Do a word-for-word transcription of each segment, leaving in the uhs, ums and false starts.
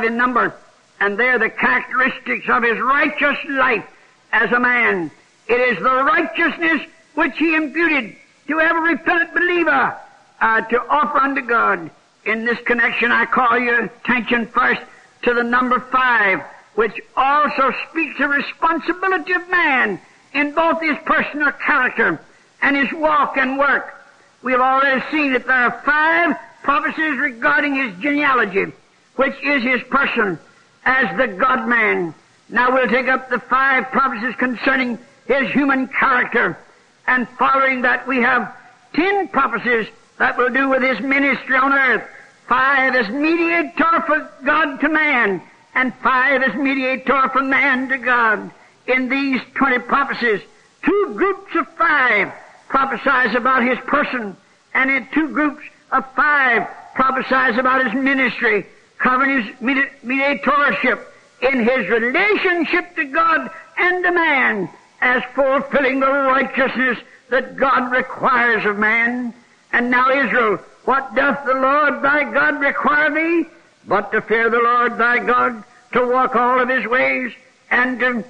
five in number, and they're the characteristics of his righteous life as a man. It is the righteousness which he imputed to every repentant believer uh, to offer unto God. In this connection, I call your attention first to the number five, which also speaks of responsibility of man in both his personal character and his walk and work. We have already seen that there are five prophecies regarding his genealogy, which is his person as the God-man. Now we'll take up the five prophecies concerning his human character, and following that we have ten prophecies that will do with his ministry on earth. Five as mediator for God to man, and five as mediator from man to God. In these twenty prophecies, two groups of five prophesies about his person, and in two groups of five prophesies about his ministry, covering his mediatorship in his relationship to God and to man, as fulfilling the righteousness that God requires of man. And now, Israel, what doth the Lord thy God require thee? But to fear the Lord thy God, to walk all of his ways, and to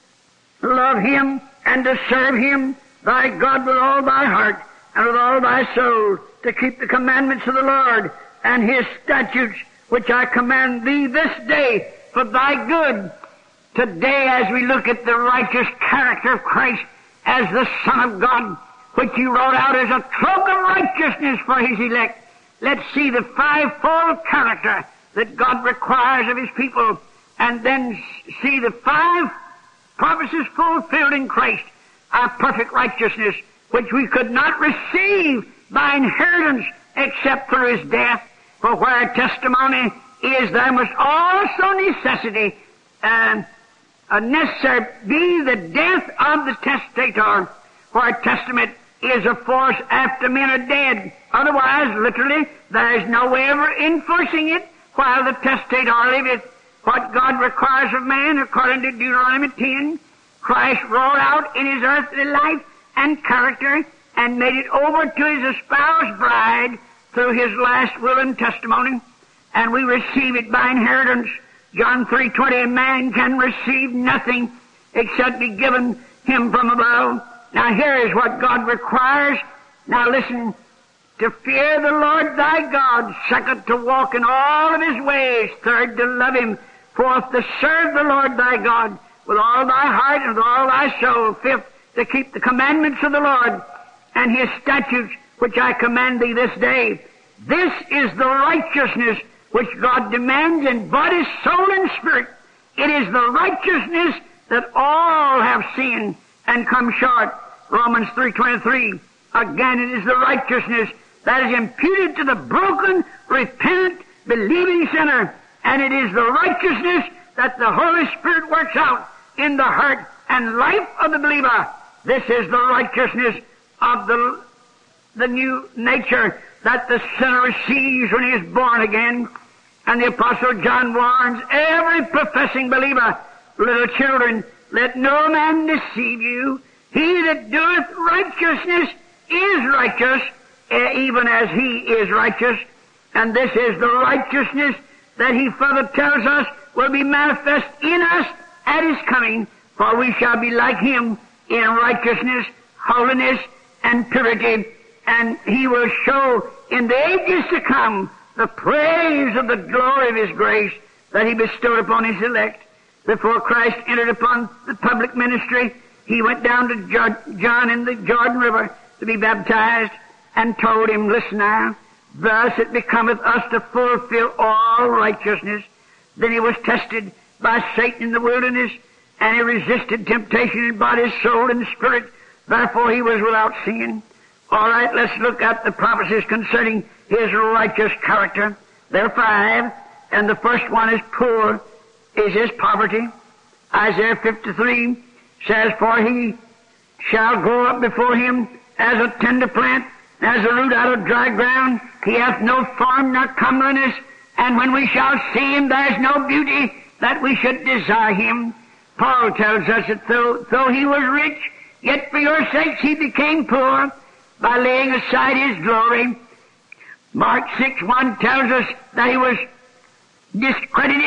love him, and to serve him, thy God, with all thy heart, and with all thy soul, to keep the commandments of the Lord, and his statutes, which I command thee this day for thy good. Today, as we look at the righteous character of Christ as the Son of God, which he wrote out as a cloak of righteousness for his elect, let's see the fivefold character that God requires of his people, and then see the five prophecies fulfilled in Christ, our perfect righteousness, which we could not receive by inheritance except through his death. For where testimony is, there must also necessity, uh, uh, necessary be the death of the testator. For a testament is a force after men are dead. Otherwise, literally, there is no way of enforcing it while the testator liveth. What God requires of man, according to Deuteronomy ten, Christ rolled out in his earthly life and character and made it over to his espoused bride through his last will and testimony, and we receive it by inheritance. John three twenty, a man can receive nothing except be given him from above. Now here is what God requires. Now listen, to fear the Lord thy God. Second, to walk in all of his ways. Third, to love him. Fourth, to serve the Lord thy God with all thy heart and with all thy soul. Fifth, to keep the commandments of the Lord and his statutes, which I command thee this day. This is the righteousness which God demands in body, soul, and spirit. It is the righteousness that all have sinned and come short. Romans three twenty-three. Again, it is the righteousness that is imputed to the broken, repentant, believing sinner. And it is the righteousness that the Holy Spirit works out in the heart and life of the believer. This is the righteousness of the, the new nature that the sinner receives when he is born again. And the Apostle John warns every professing believer, little children, let no man deceive you. He that doeth righteousness is righteous, even as he is righteous. And this is the righteousness that he further tells us will be manifest in us at his coming, for we shall be like him in righteousness, holiness, and purity. And he will show in the ages to come the praise of the glory of his grace that he bestowed upon his elect. Before Christ entered upon the public ministry, he went down to John in the Jordan River to be baptized, and told him, listen now, thus it becometh us to fulfill all righteousness. Then he was tested by Satan in the wilderness, and he resisted temptation in body, soul, and spirit. Therefore he was without sin. All right, let's look at the prophecies concerning his righteous character. There are five, and the first one is poor, is his poverty. Isaiah fifty-three says, for he shall grow up before him as a tender plant, as a root out of dry ground. He hath no form nor comeliness, and when we shall see him, there is no beauty that we should desire him. Paul tells us that though, though he was rich, yet for your sakes he became poor, by laying aside his glory. Mark six one tells us that he was discredited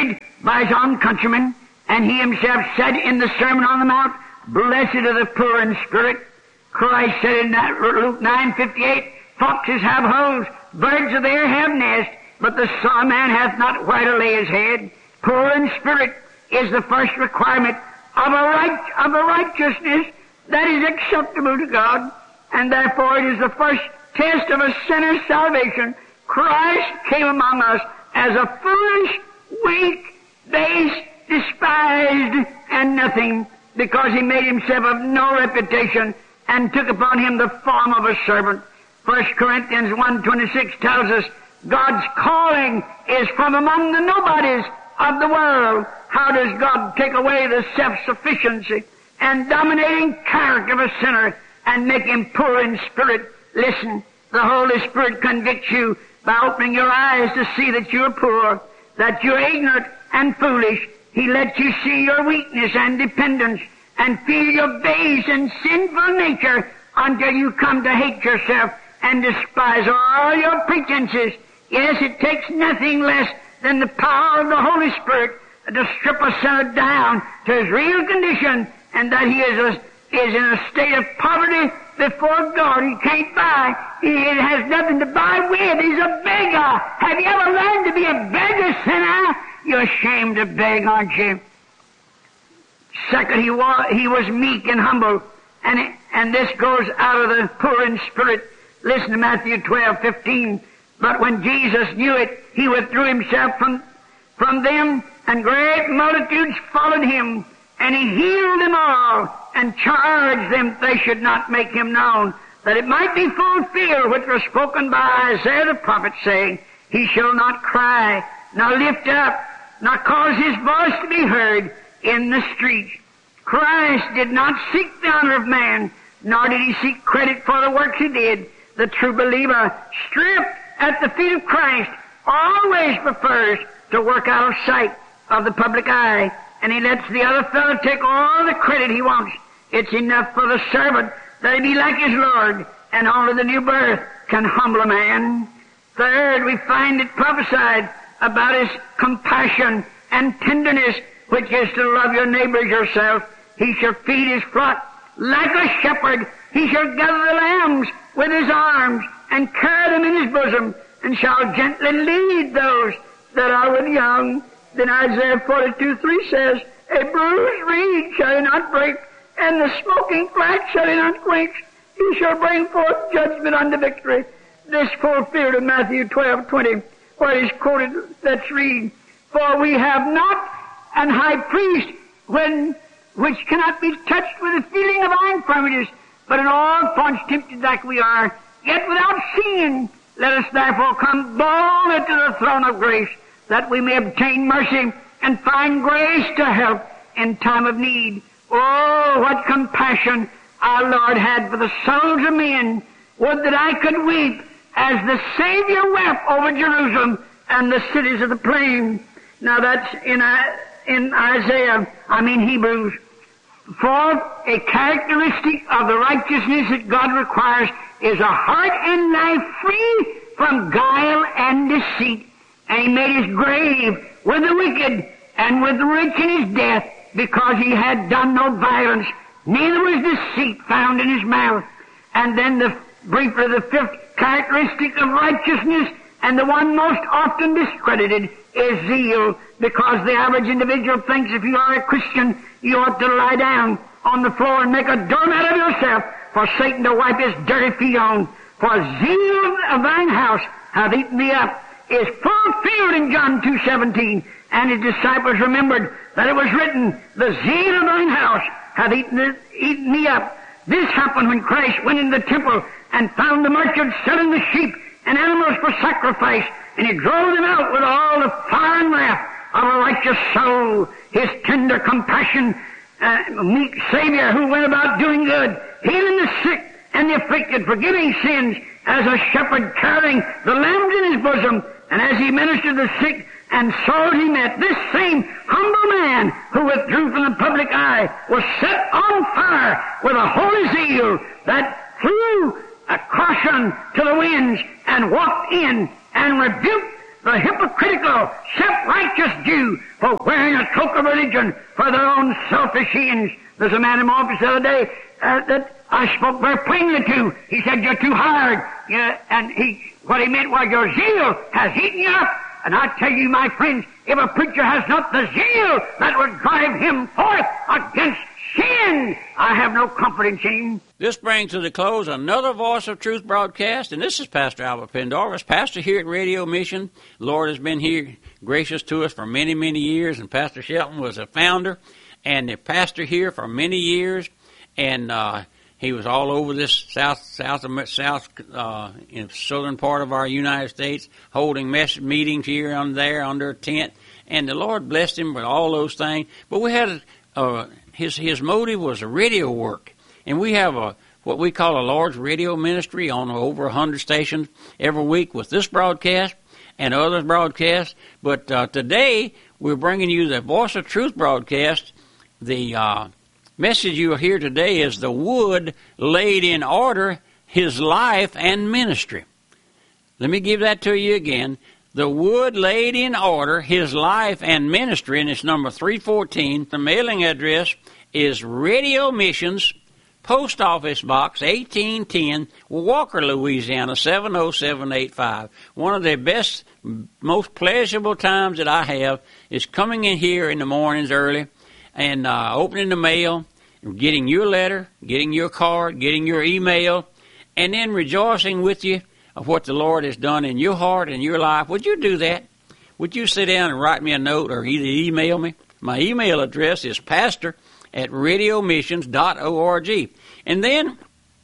by his own countrymen, and he himself said in the Sermon on the Mount, "Blessed are the poor in spirit." Christ said in Luke nine fifty-eight, "Foxes have holes, birds of the air have nests, but the Son of Man hath not where to lay his head." Poor in spirit is the first requirement of a right, of a righteousness that is acceptable to God, and therefore it is the first test of a sinner's salvation. Christ came among us as a foolish, weak, base, despised, and nothing, because he made himself of no reputation and took upon him the form of a servant. First Corinthians one twenty-six tells us God's calling is from among the nobodies of the world. How does God take away the self-sufficiency and dominating character of a sinner and make him poor in spirit? Listen, the Holy Spirit convicts you by opening your eyes to see that you're poor, that you're ignorant and foolish. He lets you see your weakness and dependence and feel your base and sinful nature until you come to hate yourself and despise all your pretenses. Yes, it takes nothing less than the power of the Holy Spirit to strip a sinner down to his real condition, and that he is, a, is in a state of poverty before God. He can't buy. He has nothing to buy with. He's a beggar. Have you ever learned to be a beggar, sinner? You're ashamed to beg, aren't you? Second, he was, he was meek and humble, and, it, and this goes out of the poor in spirit. Listen to Matthew twelve fifteen. But when Jesus knew it, he withdrew himself from, from them, and great multitudes followed him, and he healed them all, and charged them they should not make him known, that it might be fulfilled which was spoken by Isaiah the prophet, saying, "He shall not cry, nor lift up, nor cause his voice to be heard in the streets." Christ did not seek the honor of man, nor did he seek credit for the works he did. The true believer, stripped at the feet of Christ, always prefers to work out of sight of the public eye, and he lets the other fellow take all the credit he wants. It's enough for the servant that he be like his Lord, and only the new birth can humble a man. Third, we find it prophesied about his compassion and tenderness, which is to love your neighbor as yourself. He shall feed his flock like a shepherd. He shall gather the lambs with his arms and carry them in his bosom, and shall gently lead those that are with young. Then Isaiah forty-two three says, "A bruised reed shall he not break, and the smoking flax shall he not quench. He shall bring forth judgment unto victory." This fulfilled in Matthew twelve twenty, where it is quoted. Let's read. "For we have not an high priest when, which cannot be touched with the feeling of our infirmities, but in all points tempted like we are, yet without sin. Let us therefore come boldly to the throne of grace, that we may obtain mercy and find grace to help in time of need." Oh, what compassion our Lord had for the souls of men. Would that I could weep as the Savior wept over Jerusalem and the cities of the plain. Now that's in, in Isaiah, I mean Hebrews. Fourth, a characteristic of the righteousness that God requires is a heart and life free from guile and deceit. And he made his grave with the wicked and with the rich in his death, because he had done no violence, neither was deceit found in his mouth. And then the briefly the fifth characteristic of righteousness, and the one most often discredited, is zeal, because the average individual thinks if you are a Christian, you ought to lie down on the floor and make a doormat of yourself for Satan to wipe his dirty feet on. "For zeal of thine house hath eaten thee up," is fulfilled in John two seventeen. And his disciples remembered that it was written, "The zeal of thine house hath eaten, eaten thee up." This happened when Christ went into the temple and found the merchants selling the sheep and animals for sacrifice, and he drove them out with all the fire and wrath of a righteous soul. His tender compassion, uh, meek Savior who went about doing good, healing the sick and the afflicted, forgiving sins, as a shepherd carrying the lambs in his bosom, and as he ministered the sick and souls he met, this same humble man who withdrew from the public eye was set on fire with a holy zeal that flew a caution to the winds and walked in and rebuked the hypocritical, self-righteous Jew for wearing a cloak of religion for their own selfish ends. There's a man in my office the other day uh, that I spoke very plainly to. He said, you're too hard. Yeah, and he, what he meant was your zeal has eaten you up. And I tell you, my friends, if a preacher has not the zeal that would drive him forth against sin, I have no confidence in him. This brings to the close another Voice of Truth broadcast, and this is Pastor Albert Pendarvis, pastor here at Radio Mission. The Lord has been here gracious to us for many, many years, and Pastor Shelton was a founder and a pastor here for many years, and uh, he was all over this south, south, south, uh, in the southern part of our United States, holding mess meetings here and there under a tent, and the Lord blessed him with all those things. But we had uh, his his motive was a radio work. And we have a what we call a large radio ministry on over one hundred stations every week with this broadcast and other broadcasts. But uh, today we're bringing you the Voice of Truth broadcast. The uh, message you will hear today is the wood laid in order, his life and ministry. Let me give that to you again. The wood laid in order, his life and ministry, and it's number three fourteen. The mailing address is Radio Missions, Post Office Box eighteen ten, Walker, Louisiana seven oh seven eight five. One of the best, most pleasurable times that I have is coming in here in the mornings early and uh, opening the mail, getting your letter, getting your card, getting your email, and then rejoicing with you of what the Lord has done in your heart and your life. Would you do that? Would you sit down and write me a note or either email me? My email address is pastor at radio missions dot org. And then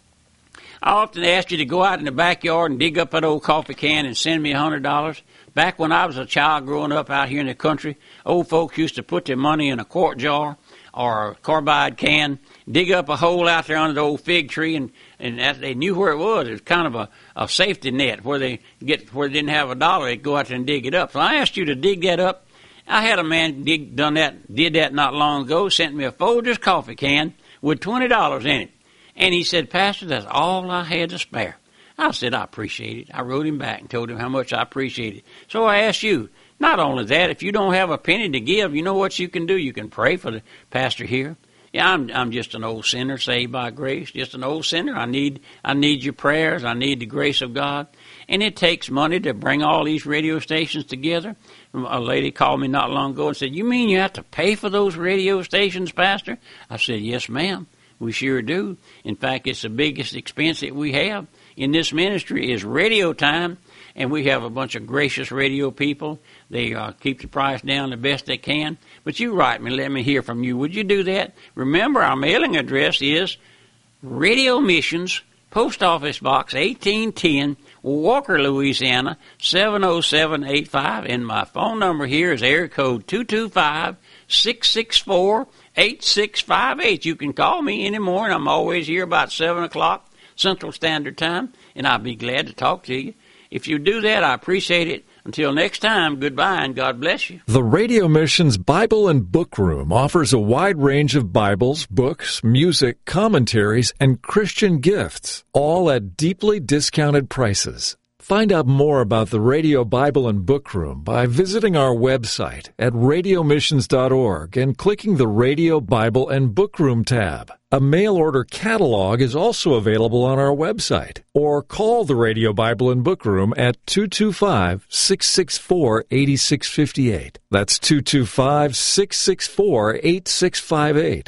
I often ask you to go out in the backyard and dig up that old coffee can and send me a hundred dollars. Back when I was a child growing up out here in the country, old folks used to put their money in a quart jar or a carbide can, dig up a hole out there under the old fig tree, and, and that, they knew where it was. It was kind of a, a safety net where they get where they didn't have a dollar, they'd go out there and dig it up. So I asked you to dig that up. I had a man dig, done that, did that not long ago, sent me a Folgers coffee can with twenty dollars in it. And he said, Pastor, that's all I had to spare. I said, I appreciate it. I wrote him back and told him how much I appreciate it. So I asked you, not only that, if you don't have a penny to give, you know what you can do? You can pray for the pastor here. Yeah, I'm I'm just an old sinner saved by grace, just an old sinner. I need I need your prayers. I need the grace of God. And it takes money to bring all these radio stations together. A lady called me not long ago and said, you mean you have to pay for those radio stations, Pastor? I said, yes, ma'am. We sure do. In fact, it's the biggest expense that we have in this ministry is radio time, and we have a bunch of gracious radio people. They uh, keep the price down the best they can. But you write me, let me hear from you. Would you do that? Remember, our mailing address is Radio Missions, Post Office Box eighteen ten, Walker, Louisiana seven oh seven eight five, and my phone number here is area code two two five, six six four, eight six five eight. You can call me any morning. I'm always here about seven o'clock Central Standard Time, and I'll be glad to talk to you. If you do that, I appreciate it. Until next time, goodbye and God bless you. The Radio Missions Bible and Book Room offers a wide range of Bibles, books, music, commentaries, and Christian gifts, all at deeply discounted prices. Find out more about the Radio Bible and Book Room by visiting our website at radio missions dot org and clicking the Radio Bible and Book Room tab. A mail-order catalog is also available on our website, or call the Radio Bible and Book Room at two two five, six six four, eight six five eight. That's two two five, six six four, eight six five eight.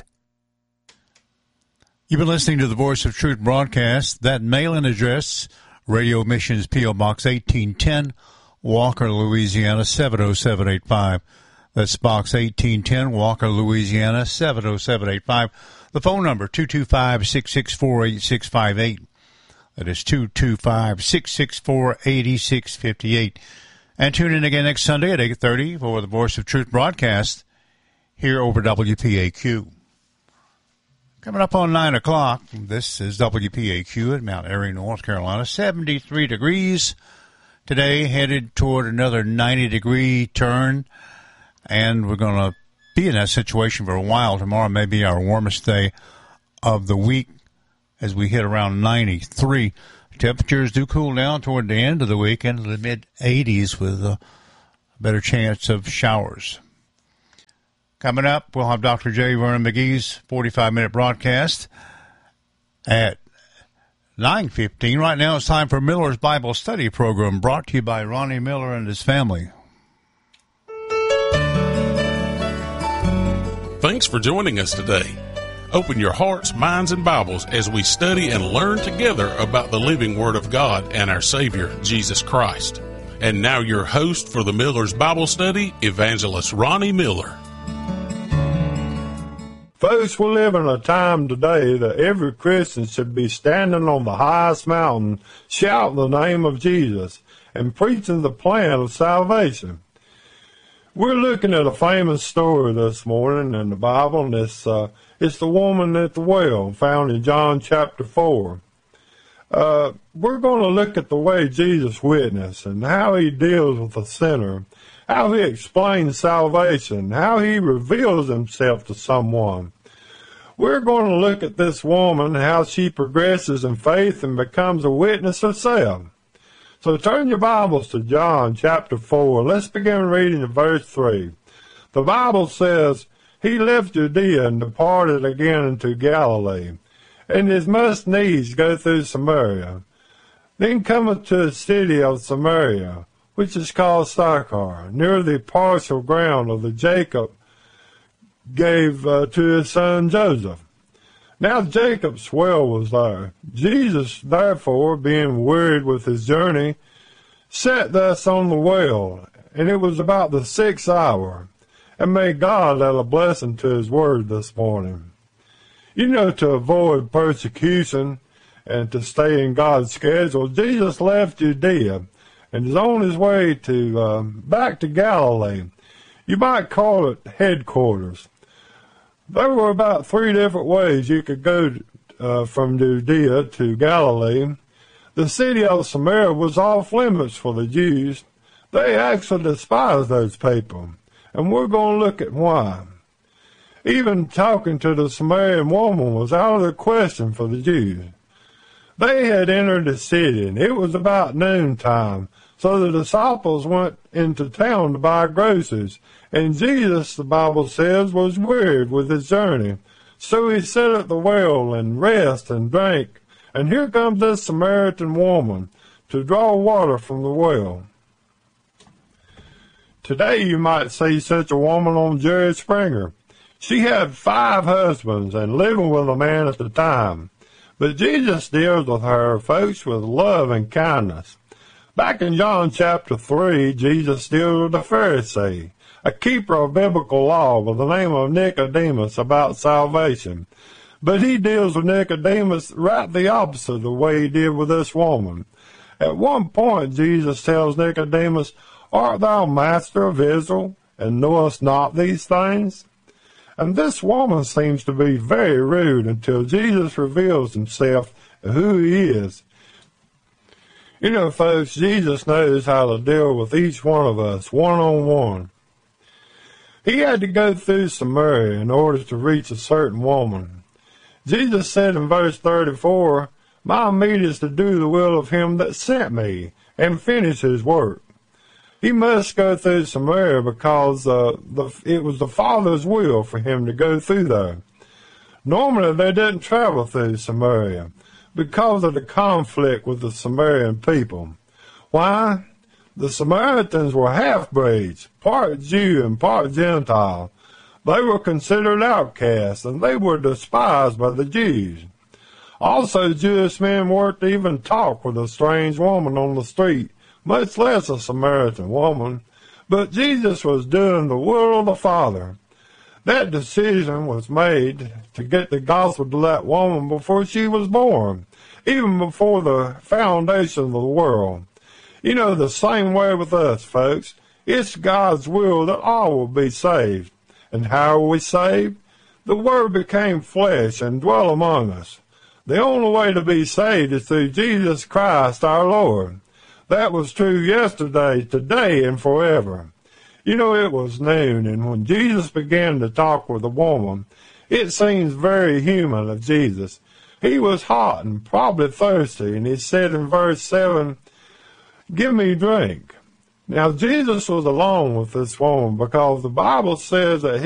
You've been listening to the Voice of Truth broadcast. That mail-in address, Radio Missions, P O. Box eighteen ten, Walker, Louisiana seven oh seven eight five. That's Box eighteen ten, Walker, Louisiana seven oh seven eight five. The phone number, two two five, six six four, eight six five eight. That is two two five, six six four, eight six five eight. And tune in again next Sunday at eight thirty for the Voice of Truth broadcast here over W P A Q. Coming up on nine o'clock, this is W P A Q at Mount Airy, North Carolina, seventy-three degrees. Today, headed toward another ninety-degree turn, and we're going to be in that situation for a while. Tomorrow may be our warmest day of the week as we hit around ninety-three. Temperatures do cool down toward the end of the week into the mid-eighties with uh, a better chance of showers. Coming up, we'll have Doctor J. Vernon McGee's forty-five minute broadcast at nine fifteen. Right now it's time for Miller's Bible Study Program, brought to you by Ronnie Miller and his family. Thanks for joining us today. Open your hearts, minds, and Bibles as we study and learn together about the living Word of God and our Savior, Jesus Christ. And now your host for the Miller's Bible Study, Evangelist Ronnie Miller. Folks, we live in a time today that every Christian should be standing on the highest mountain, shouting the name of Jesus, and preaching the plan of salvation. We're looking at a famous story this morning in the Bible, and it's, uh, it's the woman at the well, found in John chapter four. Uh, we're going to look at the way Jesus witnessed and how he deals with a sinner, how he explains salvation, how he reveals himself to someone. We're going to look at this woman, how she progresses in faith and becomes a witness herself. So turn your Bibles to John chapter four. Let's begin reading in verse three. The Bible says, "He left Judea and departed again into Galilee, and his must needs go through Samaria. Then cometh to the city of Samaria, which is called Sychar, near the partial ground of the Jacob gave uh, to his son Joseph. Now Jacob's well was there. Jesus, therefore, being wearied with his journey, sat thus on the well, and it was about the sixth hour. And may God add a blessing to his word this morning. You know, to avoid persecution and to stay in God's schedule, Jesus left Judea and is on his way to uh, back to Galilee. You might call it headquarters. There were about three different ways you could go uh, from Judea to Galilee. The city of Samaria was off limits for the Jews. They actually despised those people, and we're going to look at why. Even talking to the Samaritan woman was out of the question for the Jews. They had entered the city, and it was about noontime, so the disciples went into town to buy groceries. And Jesus, the Bible says, was wearied with his journey. So he sat at the well and rested and drank. And here comes this Samaritan woman to draw water from the well. Today you might see such a woman on Jerry Springer. She had five husbands and living with a man at the time. But Jesus deals with her, folks, with love and kindness. Back in John chapter three, Jesus deals with a Pharisee, a keeper of biblical law by the name of Nicodemus, about salvation. But he deals with Nicodemus right the opposite of the way he did with this woman. At one point, Jesus tells Nicodemus, "Art thou master of Israel, and knowest not these things?" And this woman seems to be very rude until Jesus reveals himself and who he is. You know, folks, Jesus knows how to deal with each one of us one-on-one. He had to go through Samaria in order to reach a certain woman. Jesus said in verse thirty-four, "My meat is to do the will of him that sent me, and finish his work." He must go through Samaria because uh, the, it was the Father's will for him to go through there. Normally, they didn't travel through Samaria because of the conflict with the Samaritan people. Why? The Samaritans were half-breeds, part Jew and part Gentile. They were considered outcasts, and they were despised by the Jews. Also, Jewish men weren't to even talk with a strange woman on the street, much less a Samaritan woman. But Jesus was doing the will of the Father. That decision was made to get the gospel to that woman before she was born, even before the foundation of the world. You know, the same way with us, folks. It's God's will that all will be saved. And how are we saved? The Word became flesh and dwelt among us. The only way to be saved is through Jesus Christ our Lord. That was true yesterday, today, and forever. You know, it was noon, and when Jesus began to talk with the woman, it seems very human of Jesus. He was hot and probably thirsty, and he said in verse seven, "Give me drink." Now, Jesus was alone with this woman because the Bible says that